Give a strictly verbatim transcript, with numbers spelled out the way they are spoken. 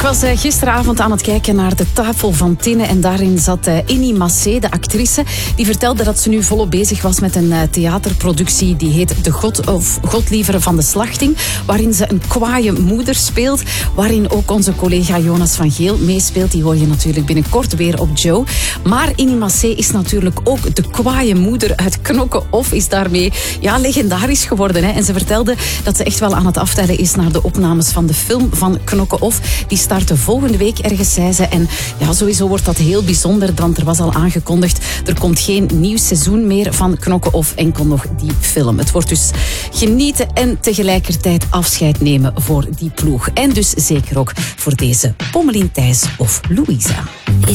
Ik was uh, gisteravond aan het kijken naar de Tafel van Tinnen en daarin zat uh, Innie Massé, de actrice, die vertelde dat ze nu volop bezig was met een uh, theaterproductie die heet De God of Godlievere van de Slachting, waarin ze een kwaaie moeder speelt, waarin ook onze collega Jonas van Geel meespeelt. Die hoor je natuurlijk binnenkort weer op Joe. Maar Innie Massé is natuurlijk ook de kwaaie moeder uit Knokke Off, is daarmee ja, legendarisch geworden. Hè? En ze vertelde dat ze echt wel aan het aftellen is naar de opnames van de film van Knokke Off. Die starten volgende week ergens, zei ze. En ja, sowieso wordt dat heel bijzonder, want er was al aangekondigd, er komt geen nieuw seizoen meer van Knokke Off, enkel nog die film. Het wordt dus genieten en tegelijkertijd afscheid nemen voor die ploeg. En dus zeker ook voor deze Pommelien Thijs of Louisa.